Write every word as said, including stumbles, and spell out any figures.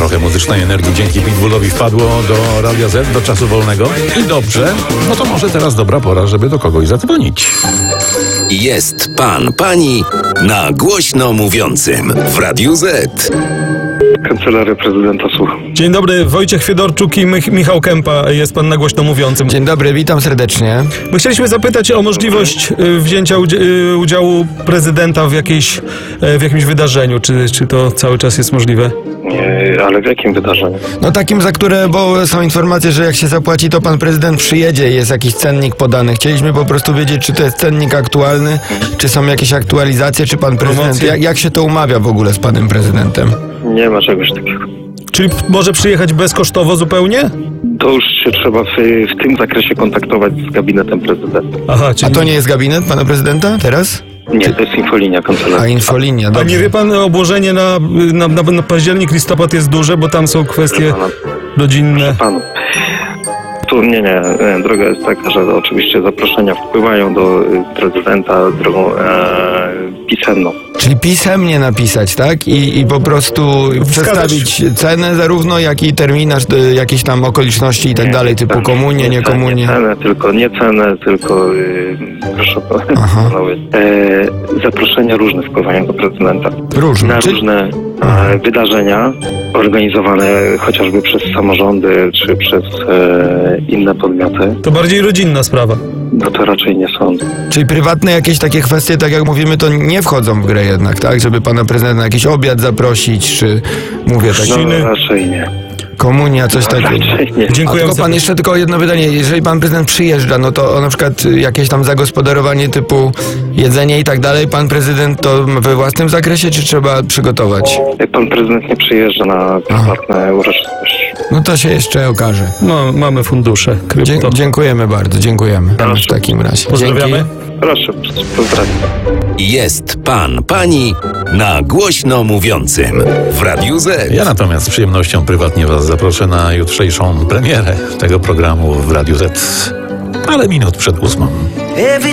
Trochę muzycznej energii dzięki Pitbullowi wpadło do Radia Z, do czasu wolnego. I dobrze, no to może teraz dobra pora, żeby do kogoś zadzwonić. Jest pan, pani na głośno mówiącym w Radiu Z. Kancelaria prezydenta, słucham. Dzień dobry, Wojciech Fiedorczuk i Mich- Michał Kępa, jest pan na głośno mówiącym. Dzień dobry, witam serdecznie. My chcieliśmy zapytać o możliwość y, wzięcia udzi- y, udziału prezydenta w, jakiejś, y, w jakimś wydarzeniu. Czy, czy to cały czas jest możliwe? Nie, ale w jakim wydarzeniu? No takim, za które, bo są informacje, że jak się zapłaci, to pan prezydent przyjedzie, jest jakiś cennik podany. Chcieliśmy po prostu wiedzieć, czy to jest cennik aktualny, czy są jakieś aktualizacje, czy pan prezydent, Promocje. jak, jak się to umawia w ogóle z panem prezydentem? Nie ma czegoś takiego. Czyli może przyjechać bezkosztowo zupełnie? To już się trzeba w, w tym zakresie kontaktować z gabinetem prezydenta. Aha, A czyli... to nie jest gabinet pana prezydenta teraz? Nie, to jest infolinia A kancelarii. infolinia, A dobrze. nie wie pan, obłożenie na, na, na, na październik, listopad jest duże, bo tam są kwestie rodzinne. Panu. Tu nie, nie, e, droga jest taka, że oczywiście zaproszenia wpływają do e, prezydenta drogą e, pisemną. Czyli pisemnie napisać, tak? I, i po prostu przedstawić cenę zarówno, jak i terminarz, y, jakieś tam okoliczności i tak dalej, typu komunię, nie komunię. Nie cenę, tylko nie cenę, tylko e, proszę Aha. panowie. E, zaproszenia różne wpływają do prezydenta. Różne. Na Czy- różne e, wydarzenia organizowane chociażby przez samorządy czy przez e, inne podmioty, To bardziej rodzinna sprawa. no to raczej nie sądzę. Czyli prywatne jakieś takie kwestie, tak jak mówimy, to nie wchodzą w grę jednak, tak? Żeby pana prezydenta na jakiś obiad zaprosić, czy mówię tak, No Chiny. raczej nie. komunia, coś takiego. Raczej nie. A Dziękuję tylko za... pan jeszcze tylko jedno pytanie, jeżeli pan prezydent przyjeżdża, no to na przykład y, jakieś tam zagospodarowanie typu jedzenie i tak dalej, pan prezydent to we własnym zakresie, czy trzeba przygotować? Pan prezydent nie przyjeżdża na prywatne uroczystości. No to się jeszcze okaże. No, mamy fundusze, Dzie- krypto. dziękujemy bardzo, dziękujemy w takim razie. Pozdrawiamy. Dzięki. Proszę, pozdrawiam. Jest pan, pani na głośno mówiącym w Radiu Z. Ja natomiast z przyjemnością prywatnie was zaproszę na jutrzejszą premierę tego programu w Radiu Z. Parę minut przed ósmą. Every